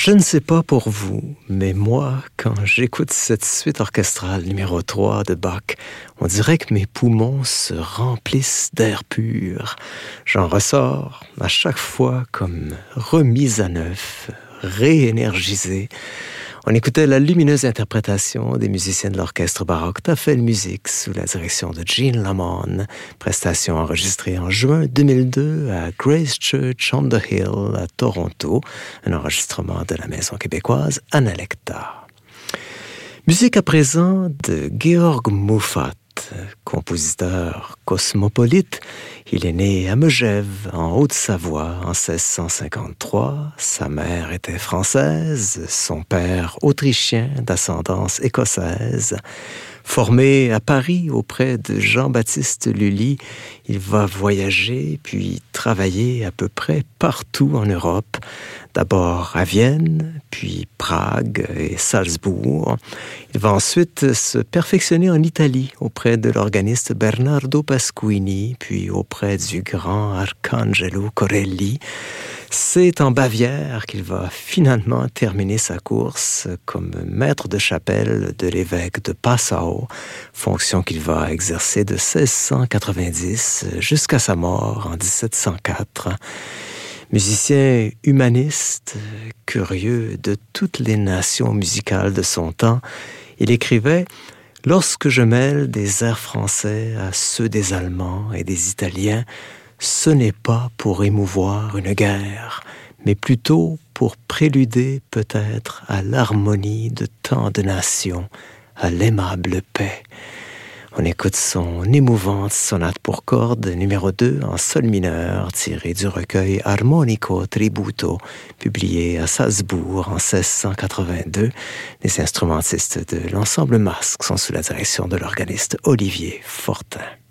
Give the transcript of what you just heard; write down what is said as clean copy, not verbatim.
Je ne sais pas pour vous, mais moi, quand j'écoute cette suite orchestrale numéro 3 de Bach, on dirait que mes poumons se remplissent d'air pur. J'en ressors à chaque fois comme remise à neuf, réénergisé. On écoutait la lumineuse interprétation des musiciens de l'orchestre baroque Tafel Music sous la direction de Gene Lamond, prestation enregistrée en juin 2002 à Grace Church on the Hill à Toronto, un enregistrement de la maison québécoise Analecta. Musique à présent de Georg Muffat, compositeur cosmopolite. Il est né à Megève, en Haute-Savoie, en 1653. Sa mère était française, son père autrichien d'ascendance écossaise. Formé à Paris auprès de Jean-Baptiste Lully, il va voyager puis travailler à peu près partout en Europe. D'abord à Vienne, puis Prague et Salzbourg. Il va ensuite se perfectionner en Italie auprès de l'organiste Bernardo Pasquini, puis auprès du grand Arcangelo Corelli. C'est en Bavière qu'il va finalement terminer sa course comme maître de chapelle de l'évêque de Passau, fonction qu'il va exercer de 1690 jusqu'à sa mort en 1704. Musicien humaniste, curieux de toutes les nations musicales de son temps, il écrivait « Lorsque je mêle des airs français à ceux des Allemands et des Italiens, ce n'est pas pour émouvoir une guerre, mais plutôt pour préluder peut-être à l'harmonie de tant de nations, à l'aimable paix. » On écoute son émouvante sonate pour cordes numéro 2 en sol mineur, tirée du recueil Armonico Tributo, publié à Salzbourg en 1682. Les instrumentistes de l'ensemble Masque sont sous la direction de l'organiste Olivier Fortin.